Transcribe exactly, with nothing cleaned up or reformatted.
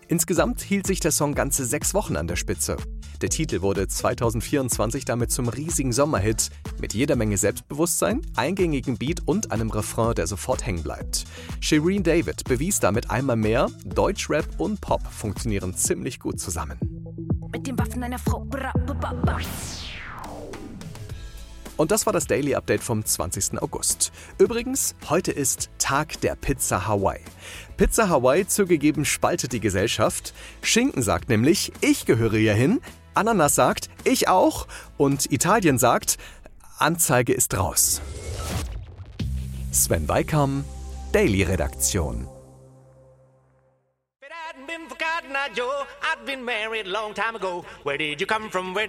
Insgesamt hielt sich der Song ganze sechs Wochen an der Spitze. Der Titel wurde zweitausendvierundzwanzig damit zum riesigen Sommerhit mit jeder Menge Selbstbewusstsein, eingängigen Beat und einem Refrain, der sofort hängen bleibt. Shirin David bewies damit einmal mehr, Deutschrap und Pop funktionieren ziemlich gut zusammen. Mit den Waffen einer Frau. Und das war das Daily Update vom zwanzigsten August. Übrigens, heute ist Tag der Pizza Hawaii. Pizza Hawaii zugegeben spaltet die Gesellschaft. Schinken sagt nämlich, ich gehöre hierhin. Ananas sagt, ich auch. Und Italien sagt, Anzeige ist raus. Sven Weikam, Daily Redaktion. Been forgotten, Joe. I've been married a long time ago. Where did you come from? Where